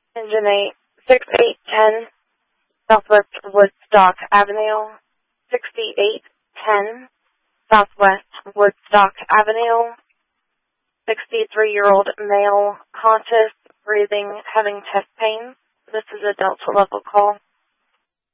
Engine 8, 6810 Southwest Woodstock Avenue, 6810 Southwest Woodstock Avenue, 63-year-old male, conscious, breathing, having chest pains. This is a Delta level call.